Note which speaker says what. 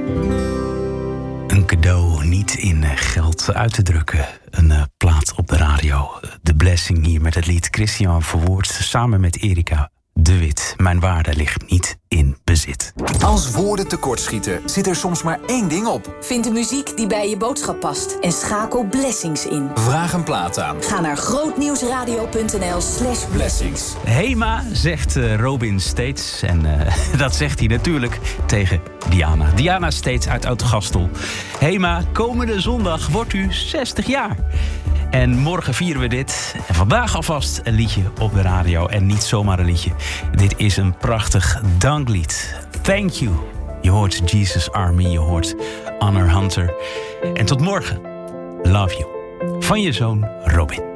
Speaker 1: Een cadeau niet in geld uit te drukken. Een plaat op de radio. The Blessing hier met het lied Christian Verwoerd samen met Erika de Wit. Mijn waarde ligt niet in bezit.
Speaker 2: Als woorden tekortschieten, zit er soms maar één ding op.
Speaker 3: Vind de muziek die bij je boodschap past en schakel Blessings in.
Speaker 2: Vraag een plaat aan.
Speaker 3: Ga naar grootnieuwsradio.nl/blessings.
Speaker 1: Hema, zegt Robin steeds. En dat zegt hij natuurlijk tegen Diana. Diana steeds uit Oud-Gastel. Hema, komende zondag wordt u 60 jaar. En morgen vieren we dit. En vandaag alvast een liedje op de radio. En niet zomaar een liedje. Dit is een prachtig danklied. Thank you. Je hoort Jesus Army, je hoort Honor Hunter. En tot morgen. Love you. Van je zoon Robin.